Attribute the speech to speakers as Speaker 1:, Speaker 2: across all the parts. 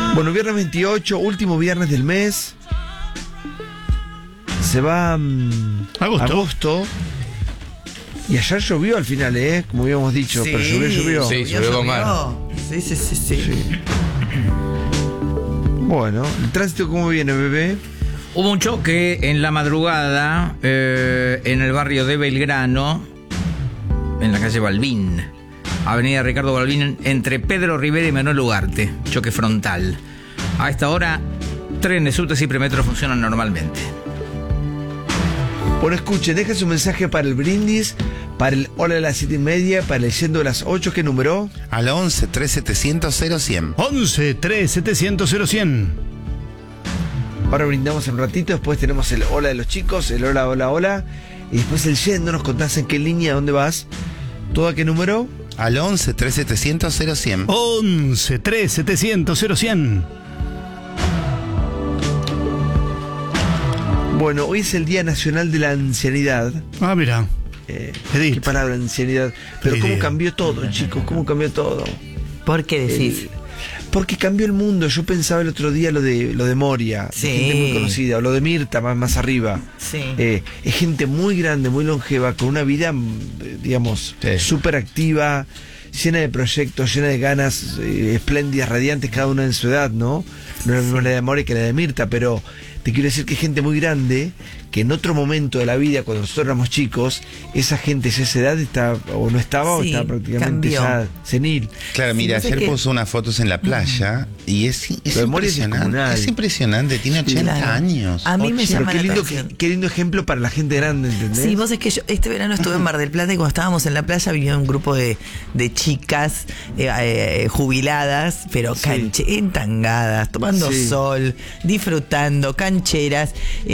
Speaker 1: Bueno, viernes 28, último viernes del mes. Se va agosto. Y ayer llovió al final, como habíamos dicho,
Speaker 2: Sí,
Speaker 1: pero llovió.
Speaker 3: Sí, llovió con ganas.
Speaker 2: Sí.
Speaker 1: Bueno, ¿el tránsito cómo viene, bebé?
Speaker 2: Hubo un choque en la madrugada en el barrio de Belgrano, en la calle Balbín, avenida Ricardo Balbín, entre Pedro Rivera y Manuel Ugarte. Choque frontal. A esta hora, trenes, subtes y premetro funcionan normalmente.
Speaker 1: Bueno, escuchen, dejen su mensaje para el brindis, para el hola de las 7:30, para el yendo de las 8, ¿qué número?
Speaker 4: Al 11 3700 0100.
Speaker 3: 11 3700 0100.
Speaker 1: Ahora brindamos en un ratito, después tenemos el hola de los chicos, el hola, y después el yendo, nos contás en qué línea, dónde vas, todo a qué número.
Speaker 4: Al 11 3700 0100.
Speaker 3: 11 3700 0100.
Speaker 1: Bueno, hoy es el Día Nacional de la Ancianidad.
Speaker 3: Ah, mira.
Speaker 1: ¿Qué palabra, ancianidad? Pero
Speaker 3: Sí,
Speaker 1: cómo
Speaker 3: sí.
Speaker 1: cambió todo, chicos, cómo cambió todo.
Speaker 2: ¿Por qué decís?
Speaker 1: Porque cambió el mundo. Yo pensaba el otro día lo de Moria,
Speaker 2: Sí.
Speaker 1: de gente muy conocida, o lo de Mirta más arriba.
Speaker 2: Sí.
Speaker 1: Es gente muy grande, muy longeva, con una vida, digamos,
Speaker 3: Sí.
Speaker 1: súper activa, llena de proyectos, llena de ganas, espléndidas, radiantes, cada una en su edad, ¿no? No es la misma la de Moria que la de Mirta, pero te quiero decir que es gente muy grande, que en otro momento de la vida, cuando nosotros éramos chicos, esa gente ya a esa edad estaba, o no estaba, o
Speaker 2: Sí,
Speaker 1: estaba prácticamente
Speaker 2: cambió.
Speaker 1: ya senil.
Speaker 4: Claro, mira,
Speaker 2: no sé
Speaker 4: ayer
Speaker 2: qué-
Speaker 4: puso unas fotos en la playa y es
Speaker 1: Lo de Moria es
Speaker 4: impresionante.
Speaker 1: descomunal.
Speaker 4: Es impresionante, tiene 80
Speaker 2: Claro.
Speaker 4: años.
Speaker 2: A mí me
Speaker 1: Pero
Speaker 2: llama
Speaker 1: qué
Speaker 2: la
Speaker 1: lindo,
Speaker 2: atención.
Speaker 1: qué lindo ejemplo para la gente grande, ¿entendés?
Speaker 5: Sí, vos es que yo este verano estuve en Mar del Plata y cuando estábamos en la playa vino un grupo de chicas jubiladas, pero entangadas, tomando
Speaker 1: Sí.
Speaker 5: sol, disfrutando, cancheras,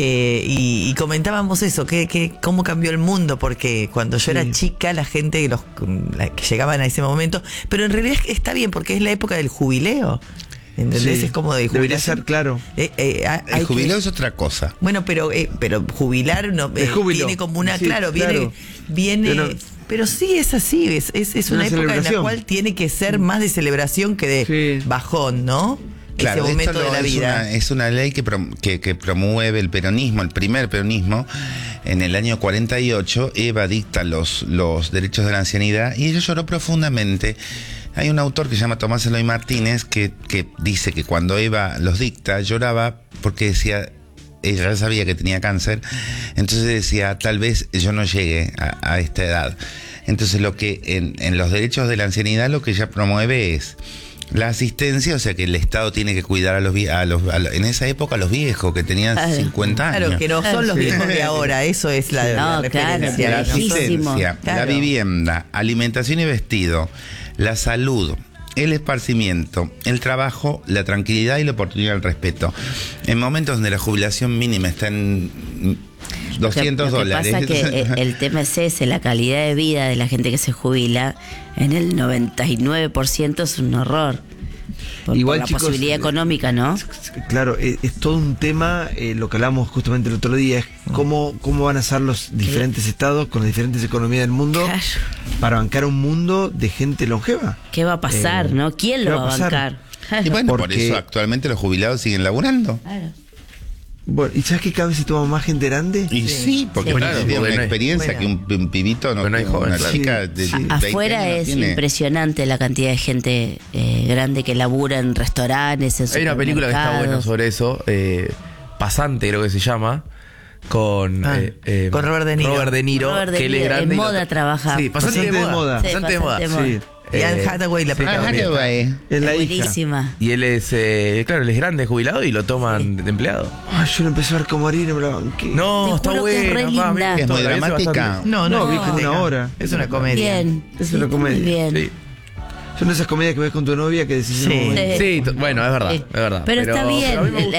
Speaker 5: y comentábamos eso, que cómo cambió el mundo, porque cuando yo era chica la gente que llegaban a ese momento, pero en realidad está bien porque es la época del jubileo. ¿Entendés?
Speaker 1: Sí.
Speaker 5: Es como de
Speaker 1: Debería
Speaker 5: jubilación.
Speaker 1: ser, claro.
Speaker 4: El jubileo es otra cosa.
Speaker 5: Bueno, pero jubilar no
Speaker 1: Es júbilo.
Speaker 5: viene como una,
Speaker 1: Sí,
Speaker 5: claro, viene,
Speaker 1: Pero-
Speaker 5: pero sí es así, es
Speaker 1: Una
Speaker 5: una época en la
Speaker 1: celebración.
Speaker 5: cual tiene que ser más de celebración que de
Speaker 1: Sí.
Speaker 5: bajón, ¿no?
Speaker 4: Claro,
Speaker 5: ese momento
Speaker 4: esto
Speaker 5: de la vida.
Speaker 4: es una ley que promueve el peronismo, el primer peronismo. En el año 48, Eva dicta los derechos de la ancianidad y ella lloró profundamente. Hay un autor que se llama Tomás Eloy Martínez que dice que cuando Eva los dicta lloraba porque decía, ella ya sabía que tenía cáncer, entonces decía, tal vez yo no llegue a esta edad. Entonces lo que en los derechos de la ancianidad lo que ella promueve es la asistencia, o sea que el Estado tiene que cuidar en esa época a los viejos que tenían
Speaker 6: Claro.
Speaker 4: 50 años.
Speaker 5: Claro, que no son los
Speaker 1: Sí.
Speaker 5: viejos de ahora, eso es la
Speaker 6: No,
Speaker 5: referencia.
Speaker 6: claro,
Speaker 4: La
Speaker 5: ¿no?
Speaker 6: viejísimo.
Speaker 4: asistencia, la
Speaker 5: Claro.
Speaker 4: vivienda, alimentación y vestido, la salud, el esparcimiento, el trabajo, la tranquilidad y la oportunidad del respeto. En momentos donde la jubilación mínima está en $200.
Speaker 6: Lo que pasa es que el tema es ese, la calidad de vida de la gente que se jubila, en el 99% es un horror.
Speaker 1: Igual,
Speaker 6: por la
Speaker 1: chicos,
Speaker 6: posibilidad económica, ¿no?
Speaker 1: Claro, es todo un tema, lo que hablamos justamente el otro día, es cómo van a ser los diferentes estados con las diferentes economías del mundo
Speaker 6: Claro.
Speaker 1: para bancar un mundo de gente longeva.
Speaker 6: ¿Qué va a pasar, no? ¿Quién
Speaker 1: ¿qué
Speaker 6: lo
Speaker 1: va a
Speaker 6: va a
Speaker 1: pasar?
Speaker 6: bancar?
Speaker 4: Y bueno, por
Speaker 1: Porque-
Speaker 4: eso actualmente los jubilados siguen laburando.
Speaker 6: Claro.
Speaker 1: Bueno, ¿y sabes que cada vez se toma más gente grande?
Speaker 4: Y sí, porque
Speaker 6: Sí.
Speaker 4: claro, tiene
Speaker 3: Porque
Speaker 4: una
Speaker 3: no hay-
Speaker 4: experiencia que un pibito no
Speaker 3: Bueno, hay
Speaker 4: tiene,
Speaker 3: jóvenes,
Speaker 4: una
Speaker 3: claro.
Speaker 4: chica de
Speaker 1: Sí.
Speaker 4: 20
Speaker 6: Afuera
Speaker 4: años no
Speaker 6: es
Speaker 4: tiene.
Speaker 6: impresionante la cantidad de gente grande que labura en restaurantes, en
Speaker 3: Hay una película que está buena
Speaker 6: supermercados.
Speaker 3: sobre eso, Pasante creo que se llama, con
Speaker 5: Con Robert De Niro.
Speaker 3: Robert De Niro,
Speaker 6: Robert De
Speaker 3: que él es
Speaker 6: Niro,
Speaker 3: grande.
Speaker 6: en
Speaker 3: y lo-
Speaker 6: moda trabaja.
Speaker 3: Sí, Pasante de moda.
Speaker 6: Sí,
Speaker 3: Pasante de moda.
Speaker 6: Pasante de
Speaker 1: Sí.
Speaker 5: Y Anne Hathaway la
Speaker 3: Sí,
Speaker 5: protagonista.
Speaker 1: Es la hija.
Speaker 6: Buenísima.
Speaker 3: Y él es, claro, él es grande, jubilado y lo toman de empleado.
Speaker 1: Ay, yo lo empecé a ver como morir y me la banqué.
Speaker 3: No,
Speaker 6: Te
Speaker 3: está
Speaker 6: juro que es re
Speaker 3: bueno.
Speaker 6: linda.
Speaker 4: Es muy
Speaker 3: la vi hace
Speaker 4: dramática.
Speaker 3: bastante.
Speaker 5: No,
Speaker 1: vi como una hora.
Speaker 5: Es una comedia.
Speaker 6: Bien.
Speaker 1: Es una comedia.
Speaker 6: Muy bien.
Speaker 3: Sí.
Speaker 1: Son esas comedias que ves con tu novia que decís en un
Speaker 5: Sí.
Speaker 1: momento.
Speaker 3: Sí, bueno, es verdad,
Speaker 6: Sí.
Speaker 3: es verdad.
Speaker 6: Pero está bien.
Speaker 3: a mí me gusta.